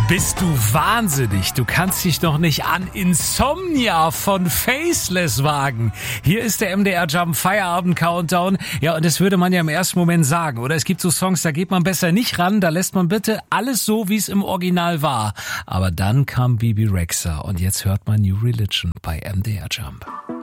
Bist du wahnsinnig? Du kannst dich doch nicht an Insomnia von Faceless wagen. Hier ist der MDR Jump Feierabend Countdown. Ja, und das würde man ja im ersten Moment sagen. Oder es gibt so Songs, da geht man besser nicht ran. Da lässt man bitte alles so, wie es im Original war. Aber dann kam Bebe Rexha und jetzt hört man New Religion bei MDR Jump.